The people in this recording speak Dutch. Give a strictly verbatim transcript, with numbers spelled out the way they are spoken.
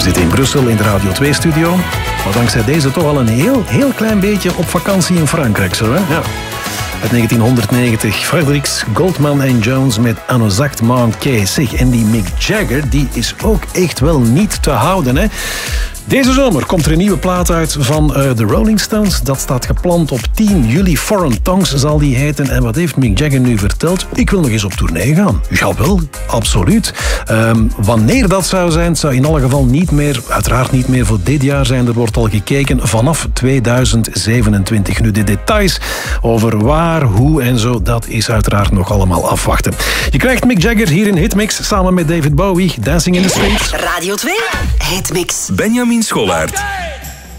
zitten in Brussel in de Radio twee-studio. Maar dankzij deze toch al een heel, heel klein beetje op vakantie in Frankrijk. Zo, hè? Ja. Uit negentienhonderdnegentig, Fredericks, Goldman en Jones met Un exact manqué. Zeg, en die Mick Jagger, die is ook echt wel niet te houden, hè? Deze zomer komt er een nieuwe plaat uit van uh, de Rolling Stones. Dat staat gepland op tien juli. Foreign Tongues zal die heten. En wat heeft Mick Jagger nu verteld? Ik wil nog eens op tournee gaan. Jawel, absoluut. Um, wanneer dat zou zijn, zou in alle geval niet meer, uiteraard niet meer voor dit jaar zijn. Er wordt al gekeken vanaf tweeduizend zevenentwintig. Nu, de details over waar, hoe en zo, dat is uiteraard nog allemaal afwachten. Je krijgt Mick Jagger hier in Hitmix samen met David Bowie. Dancing in the Street. Radio twee, Hitmix. Benjamin Schollaert.